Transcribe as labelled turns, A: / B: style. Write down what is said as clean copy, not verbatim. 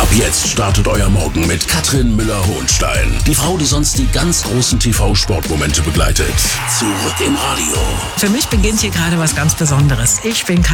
A: Ab jetzt startet euer Morgen mit Katrin Müller-Hohenstein. Die Frau, die sonst die ganz großen TV-Sportmomente begleitet. Zurück im Radio.
B: Für mich beginnt hier gerade was ganz Besonderes. Ich bin